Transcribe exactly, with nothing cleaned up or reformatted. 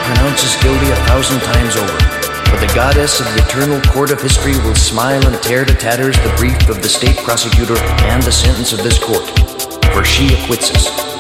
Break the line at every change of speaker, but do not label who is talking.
pronounce us guilty a thousand times over, but the goddess of the eternal court of history will smile and tear to tatters the brief of the state prosecutor and the sentence of this court, for she acquits us.